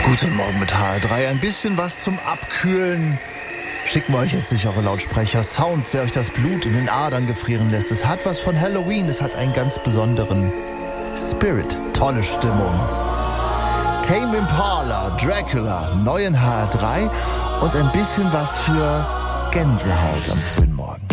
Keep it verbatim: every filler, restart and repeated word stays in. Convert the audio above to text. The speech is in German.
Guten Morgen mit H R drei. Ein bisschen was zum Abkühlen. Schicken wir euch jetzt durch eure Lautsprecher. Sound, der euch das Blut in den Adern gefrieren lässt. Es hat was von Halloween. Es hat einen ganz besonderen Spirit. Tolle Stimmung. Tame Impala, Dracula, neuen H R drei und ein bisschen was für Gänsehaut am frühen Morgen.